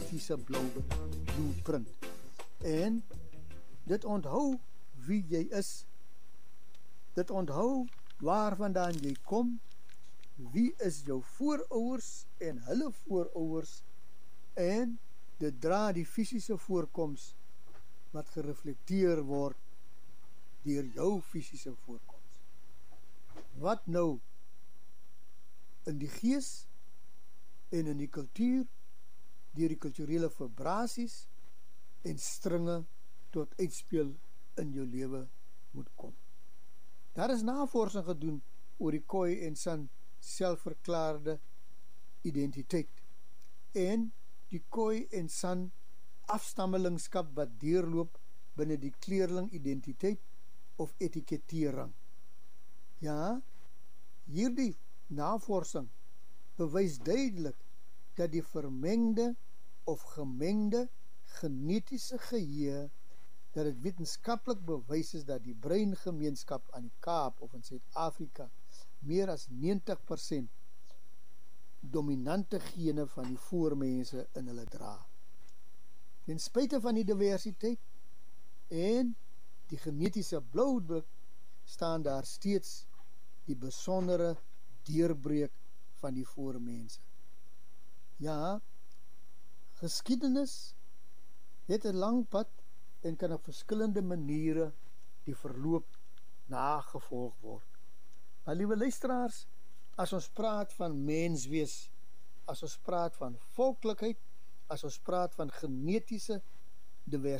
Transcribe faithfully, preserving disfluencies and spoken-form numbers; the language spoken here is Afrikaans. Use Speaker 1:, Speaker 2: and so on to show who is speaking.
Speaker 1: genetiese blauwe blueprint. En dit onthou wie jy is, dit onthou waar vandaan jy kom, wie is jou voorouers en hulle voorouers, en dit dra die fisiese voorkoms wat gereflekteer word deur jou fisiese voorkoms. Wat nou in die gees en in die kultuur, deur die kulturele vibrasies en stringe tot uitspeel in jou lewe moet kom. Daar is navorsing gedoen oor die Khoi en San selfverklaarde identiteit en die Khoi en San afstammelingskap wat deurloop binne die kleerling identiteit of etikettering. Ja, hierdie navorsing bewys duidelik dat die vermengde of gemengde genetiese geheue, dat het wetenskaplik bewys is dat die breingemeenskap aan die Kaap of in Suid-Afrika meer as negentig persent dominante gene van die voormense in hulle dra. Ten spyte van die diversiteit en die genetiese blauwdruk staan daar steeds die besondere deurbreek van die voormense. Ja, geskiedenis het 'n lang pad en kan op verskillende maniere die verloop nagevolg word. Maar liewe luisteraars, as ons praat van menswees, as ons praat van volklikheid, as ons praat van genetiese diversiteit,